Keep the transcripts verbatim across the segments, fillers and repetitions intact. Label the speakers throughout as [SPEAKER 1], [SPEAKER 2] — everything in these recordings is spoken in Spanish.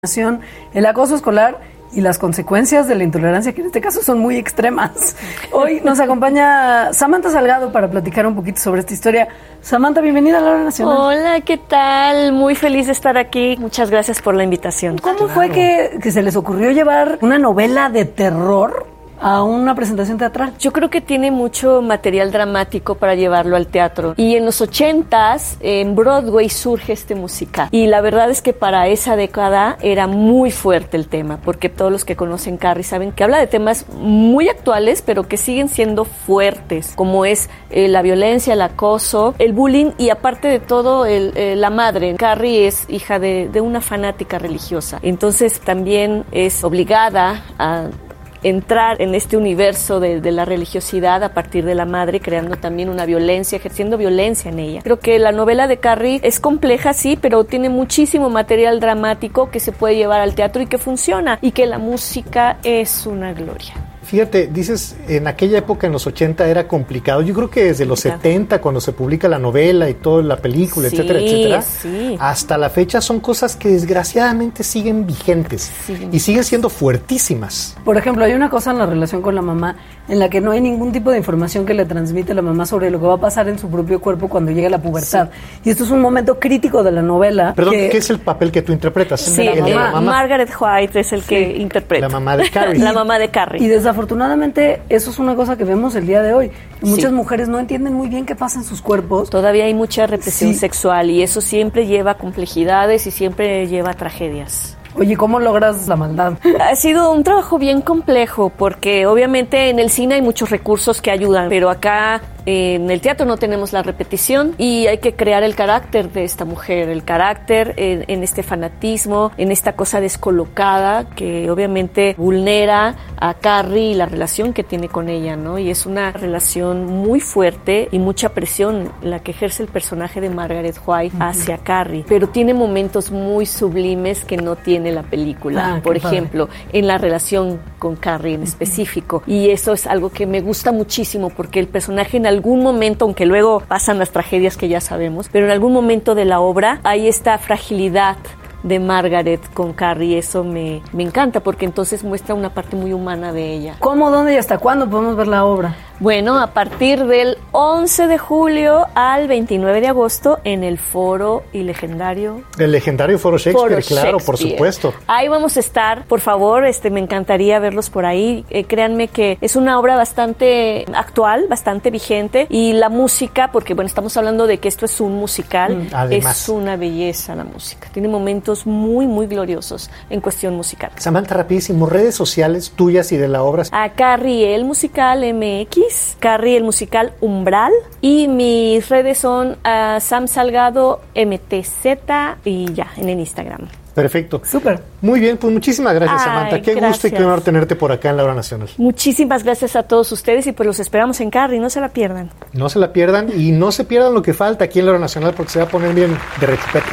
[SPEAKER 1] El acoso escolar y las consecuencias de la intolerancia, que en este caso son muy extremas. Hoy nos acompaña Samantha Salgado para platicar un poquito sobre esta historia. Samantha, bienvenida a la Hora Nacional.
[SPEAKER 2] Hola, ¿qué tal? Muy feliz de estar aquí. Muchas gracias por la invitación.
[SPEAKER 1] ¿Cómo
[SPEAKER 2] claro.
[SPEAKER 1] fue que, que se les ocurrió llevar una novela de terror a una presentación teatral?
[SPEAKER 2] Yo creo que tiene mucho material dramático para llevarlo al teatro. Y en los ochentas, en Broadway surge este musical. Y la verdad es que para esa década era muy fuerte el tema, porque todos los que conocen Carrie saben que habla de temas muy actuales, pero que siguen siendo fuertes, como es eh, la violencia, el acoso, el bullying y aparte de todo, el, eh, la madre. Carrie es hija de, de una fanática religiosa. Entonces también es obligada a entrar en este universo de, de la religiosidad a partir de la madre, creando también una violencia, ejerciendo violencia en ella. Creo que la novela de Carrie es compleja, sí, pero tiene muchísimo material dramático que se puede llevar al teatro y que funciona, y que la música es una gloria.
[SPEAKER 3] Fíjate, dices, en aquella época, en los ochenta, era complicado. Yo creo que desde los setenta, cuando se publica la novela y toda la película, sí, etcétera, etcétera,
[SPEAKER 2] sí.
[SPEAKER 3] hasta la fecha son cosas que desgraciadamente siguen vigentes sí. y siguen siendo fuertísimas.
[SPEAKER 1] Por ejemplo, hay una cosa en la relación con la mamá en la que no hay ningún tipo de información que le transmite la mamá sobre lo que va a pasar en su propio cuerpo cuando llegue la pubertad. Sí. Y esto es un momento crítico de la novela.
[SPEAKER 3] Perdón,
[SPEAKER 1] que...
[SPEAKER 3] ¿qué es el papel que tú interpretas?
[SPEAKER 2] Sí,
[SPEAKER 3] el
[SPEAKER 2] mamá.
[SPEAKER 3] mamá.
[SPEAKER 2] Margaret White es el
[SPEAKER 1] sí.
[SPEAKER 2] que interpreta.
[SPEAKER 3] La mamá de Carrie.
[SPEAKER 2] La mamá de Carrie.
[SPEAKER 1] Y desafortunadamente eso es una cosa que vemos el día de hoy. Muchas
[SPEAKER 2] sí.
[SPEAKER 1] mujeres no entienden muy bien qué pasa en sus cuerpos.
[SPEAKER 2] Todavía hay mucha represión
[SPEAKER 1] sí.
[SPEAKER 2] sexual y eso siempre lleva complejidades y siempre lleva tragedias.
[SPEAKER 1] Oye, ¿cómo logras la maldad?
[SPEAKER 2] Ha sido un trabajo bien complejo porque obviamente en el cine hay muchos recursos que ayudan, pero acá en el teatro no tenemos la repetición y hay que crear el carácter de esta mujer, el carácter en, en este fanatismo, en esta cosa descolocada que obviamente vulnera a Carrie y la relación que tiene con ella, ¿no? Y es una relación muy fuerte y mucha presión la que ejerce el personaje de Margaret White uh-huh. hacia Carrie, pero tiene momentos muy sublimes que no tiene la película, ah, por ejemplo, padre. En la relación con Carrie en específico, y eso es algo que me gusta muchísimo porque el personaje en algún momento, aunque luego pasan las tragedias que ya sabemos, pero en algún momento de la obra hay esta fragilidad de Margaret con Carrie, eso me, me encanta porque entonces muestra una parte muy humana de ella.
[SPEAKER 1] ¿Cómo, dónde y hasta cuándo podemos ver la obra?
[SPEAKER 2] Bueno, a partir del once de julio al veintinueve de agosto en el Foro y Legendario.
[SPEAKER 3] El legendario Foro Shakespeare,
[SPEAKER 2] Foro
[SPEAKER 3] claro,
[SPEAKER 2] Shakespeare.
[SPEAKER 3] Por supuesto.
[SPEAKER 2] Ahí vamos a estar, por favor, este, me encantaría verlos por ahí. Eh, créanme que es una obra bastante actual, bastante vigente, y la música, porque bueno, estamos hablando de que esto es un musical, mm, es una belleza la música. Tiene momentos muy, muy gloriosos en cuestión musical.
[SPEAKER 3] Samantha, rapidísimo, redes sociales tuyas y de la obra.
[SPEAKER 2] A Carrie el Musical M X, Carrie el Musical Umbral, y mis redes son uh, Sam Salgado M T Z y ya, en el Instagram.
[SPEAKER 3] Perfecto.
[SPEAKER 1] Súper.
[SPEAKER 3] Muy bien, pues muchísimas gracias,
[SPEAKER 2] Ay,
[SPEAKER 3] Samantha. Qué
[SPEAKER 2] gracias.
[SPEAKER 3] gusto y qué honor tenerte por acá en la Hora Nacional.
[SPEAKER 2] Muchísimas gracias a todos ustedes y pues los esperamos en Carrie, no se la pierdan.
[SPEAKER 3] No se la pierdan y no se pierdan lo que falta aquí en la Hora Nacional porque se va a poner bien de rechupete.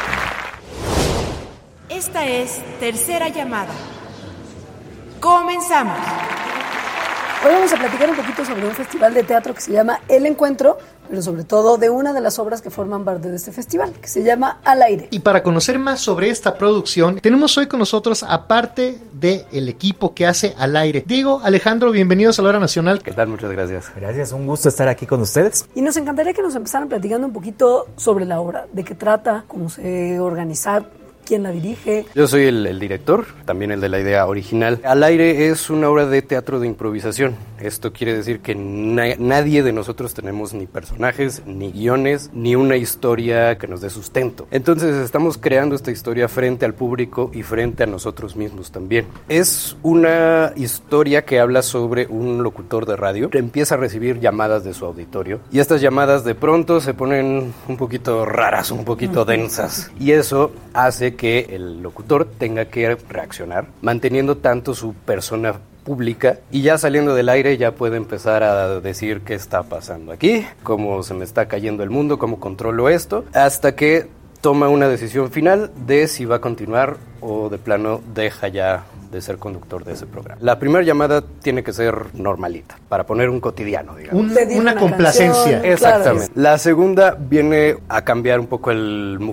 [SPEAKER 4] Esta es Tercera Llamada. Comenzamos.
[SPEAKER 1] Hoy vamos a platicar un poquito sobre un festival de teatro que se llama El Encuentro, pero sobre todo de una de las obras que forman parte de este festival, que se llama Al Aire.
[SPEAKER 3] Y para conocer más sobre esta producción, tenemos hoy con nosotros, aparte del equipo que hace Al Aire, Diego, Alejandro, bienvenidos a la Hora Nacional.
[SPEAKER 5] ¿Qué tal? Muchas gracias.
[SPEAKER 6] Gracias, un gusto estar aquí con ustedes.
[SPEAKER 1] Y nos encantaría que nos empezaran platicando un poquito sobre la obra, de qué trata, cómo se organiza, quién la dirige.
[SPEAKER 5] Yo soy el, el director, también el de la idea original. Al Aire es una obra de teatro de improvisación. Esto quiere decir que na- nadie de nosotros tenemos ni personajes, ni guiones, ni una historia que nos dé sustento. Entonces estamos creando esta historia frente al público y frente a nosotros mismos también. Es una historia que habla sobre un locutor de radio que empieza a recibir llamadas de su auditorio y estas llamadas de pronto se ponen un poquito raras, un poquito densas, y eso hace que el locutor tenga que reaccionar, manteniendo tanto su persona pública, y ya saliendo del aire ya puede empezar a decir qué está pasando aquí, cómo se me está cayendo el mundo, cómo controlo esto, hasta que toma una decisión final de si va a continuar o de plano deja ya de ser conductor de ese programa. La primera llamada tiene que ser normalita, para poner un cotidiano, digamos.
[SPEAKER 3] Un, una, una complacencia.
[SPEAKER 5] Exactamente. Claro. La segunda viene a cambiar un poco el mood.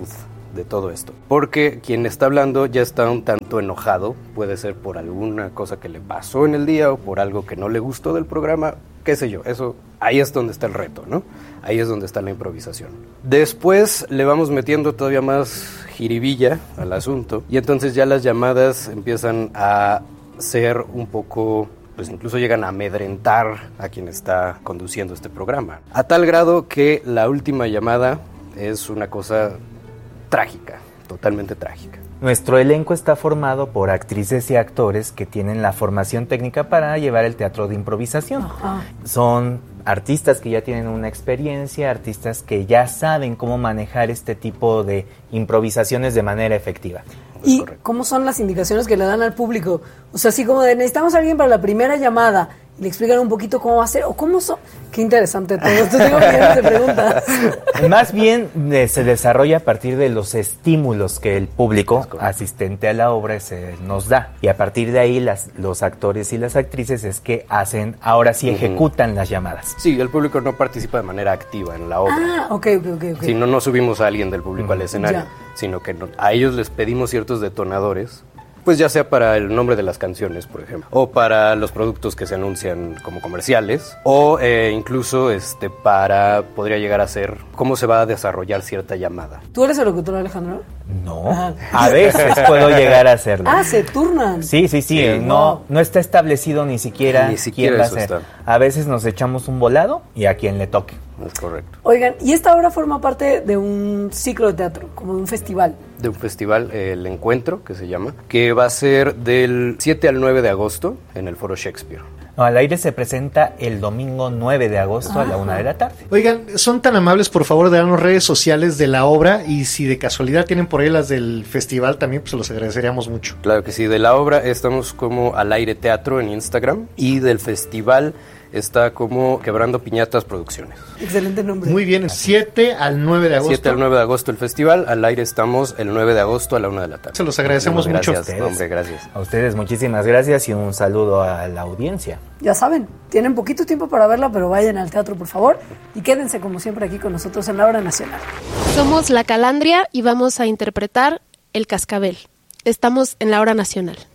[SPEAKER 5] de todo esto. Porque quien está hablando ya está un tanto enojado, puede ser por alguna cosa que le pasó en el día o por algo que no le gustó del programa, qué sé yo, eso, ahí es donde está el reto, ¿no? Ahí es donde está la improvisación. Después le vamos metiendo todavía más jiribilla al asunto y entonces ya las llamadas empiezan a ser un poco, pues incluso llegan a amedrentar a quien está conduciendo este programa. A tal grado que la última llamada es una cosa trágica, totalmente trágica.
[SPEAKER 6] Nuestro elenco está formado por actrices y actores que tienen la formación técnica para llevar el teatro de improvisación. Ajá. Son artistas que ya tienen una experiencia, artistas que ya saben cómo manejar este tipo de improvisaciones de manera efectiva.
[SPEAKER 1] ¿Y correcto. Cómo son las indicaciones que le dan al público? O sea, así como de necesitamos a alguien para la primera llamada y le explican un poquito cómo va a ser o cómo son. Qué interesante todo esto. Tengo millones de preguntas.
[SPEAKER 6] Más bien eh, se desarrolla a partir de los estímulos que el público asistente a la obra se nos da. Y a partir de ahí las, los actores y las actrices es que hacen, ahora sí ejecutan uh-huh. las llamadas.
[SPEAKER 5] Sí, el público no participa de manera activa en la obra.
[SPEAKER 1] Ah, ok, ok, ok. okay.
[SPEAKER 5] Si no, no subimos a alguien del público uh-huh. al escenario, ya. sino que no, a ellos les pedimos ciertos detonadores. Pues ya sea para el nombre de las canciones, por ejemplo, o para los productos que se anuncian como comerciales, o eh, incluso este para, podría llegar a ser cómo se va a desarrollar cierta llamada.
[SPEAKER 1] ¿Tú eres el locutor, Alejandro?
[SPEAKER 6] No, Ajá. a veces puedo llegar a hacerlo.
[SPEAKER 1] Ah, ¿se turnan?
[SPEAKER 6] Sí, sí, sí, sí no, no está establecido ni siquiera,
[SPEAKER 5] ni siquiera
[SPEAKER 6] quién va
[SPEAKER 5] eso
[SPEAKER 6] a ser.
[SPEAKER 5] Está.
[SPEAKER 6] A veces nos echamos un volado y a quien le toque.
[SPEAKER 5] Es correcto.
[SPEAKER 1] Oigan, y esta obra forma parte de un ciclo de teatro, como de un festival.
[SPEAKER 5] De un festival, eh, El Encuentro, que se llama, que va a ser del siete al nueve de agosto en el Foro Shakespeare.
[SPEAKER 6] No, Al Aire se presenta el domingo nueve de agosto ah. a la una de la tarde.
[SPEAKER 3] Oigan, son tan amables, por favor, de darnos redes sociales de la obra y si de casualidad tienen por ahí las del festival también, pues se los agradeceríamos mucho.
[SPEAKER 5] Claro que sí, de la obra estamos como Al Aire Teatro en Instagram y del festival está como Quebrando Piñatas Producciones.
[SPEAKER 1] Excelente nombre.
[SPEAKER 3] Muy bien, siete al nueve de agosto.
[SPEAKER 5] siete al nueve de agosto el festival, Al Aire estamos el nueve de agosto a la una de la tarde.
[SPEAKER 3] Se los agradecemos
[SPEAKER 5] gracias,
[SPEAKER 3] mucho.
[SPEAKER 5] Gracias, hombre, gracias.
[SPEAKER 6] A ustedes muchísimas gracias y un saludo a la audiencia.
[SPEAKER 1] Ya saben, tienen poquito tiempo para verla, pero vayan al teatro, por favor, y quédense como siempre aquí con nosotros en la Hora Nacional.
[SPEAKER 7] Somos La Calandria y vamos a interpretar El Cascabel. Estamos en la Hora Nacional.